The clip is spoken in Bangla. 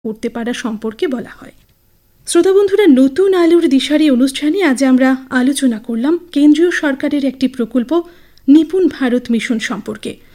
করতে পারা সম্পর্কে বলা হয়। শ্রোতা বন্ধুরা, নতুন আলোর দিশারি অনুষ্ঠানে আজ আমরা আলোচনা করলাম কেন্দ্রীয় সরকারের একটি প্রকল্প নিপুণ ভারত মিশন সম্পর্কে।